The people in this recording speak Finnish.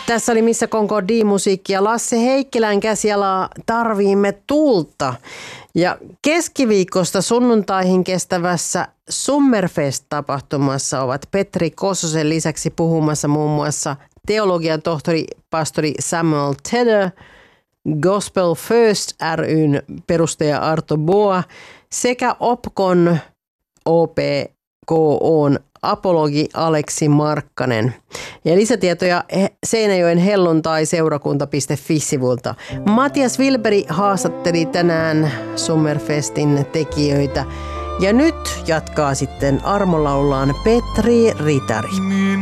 Tässä oli Missä Concordia-musiikki ja Lasse Heikkilän käsiala Tarviimme tuulta. Ja keskiviikosta sunnuntaihin kestävässä Summerfest-tapahtumassa ovat Petri Kososen lisäksi puhumassa muun muassa teologian tohtori pastori Samuel Tedder, Gospel First ry:n perustaja Arto Boa sekä OPKON OPKO:n apologi Aleksi Markkanen. Ja lisätietoja Seinäjoen helluntai-seurakunta.fi-sivulta. Matias Wilberi haastatteli tänään Summerfestin tekijöitä. Ja nyt jatkaa sitten armolaullaan Petri Ritari.